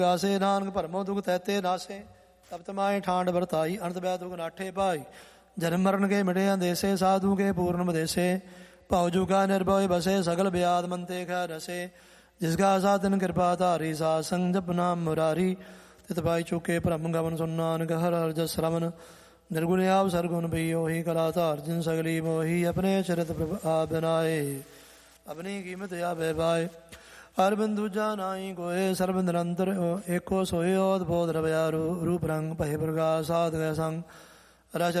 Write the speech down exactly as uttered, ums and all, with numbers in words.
ਗਾਸੇ ਨਾਨਕ ਭਰਮੋ ਦੁਖ ਤੈਤੇ ਨਾਸੇ ਤਪਤ ਮਾਏ ਠਾਂਡ ਵਰਤਾਈ ਅਨੰਤ ਬੈ ਦੁਖ ਨਾਠੇ ਭਾਈ ਜਨਮ ਮਰਨ ਕੇ ਮਿਟੇ ਅੰਦੇਸੇ ਸਾਧੂ ਕੇ ਪੂਰਨ ਬਦੇਸੇ ਭਉ ਜੁਗਾ ਨਿਰਭਉ ਬਸੇ ਸਗਲ ਬਿਆਦ ਮੰਤੇ ਖੈ ਰਸੇ ਜਿਸ ਗਾ ਸਾਧਨ ਕਿਰਪਾ ਧਾਰੀ ਸਾਧ ਸੰਗ ਜਪ ਨਾਮ ਮੁਰਾਰੀ ਤਿਤ ਪਾਈ ਚੁਕੇ ਭ੍ਰਮ ਗਮਨ ਸੁਨ ਨਾਨਕ ਹਰਿ ਹਰਿ ਜਸ ਰਮਨ ਨਿਰਗੁਣ ਆਪ ਸਰਗੁਣ ਪਈ ਉਹੀ ਕਲਾ ਧਾਰ ਜਿਨ ਸਗਲੀ ਮੋਹੀ ਆਪਣੇ ਚਰਿਤ ਪ੍ਰਭ ਆ ਬਨਾਏ ਆਪਣੀ ਕੀਮਤ ਆਵੇ ਪਾਏ ਹਰ ਬਿੰਦੂ ਦੂਜਾ ਨਾਹੀ ਕੋਏ ਸਰਬ ਨਿਰੰਤਰ ਏਕੋ ਸੋਇ ਓਤ ਬੋਧ ਰਵਿਆ ਰੂਪ ਰੰਗ ਭਏ ਪ੍ਰਗਾਸ ਸਾਧ ਗੈ ਸੰਗ ਰਚ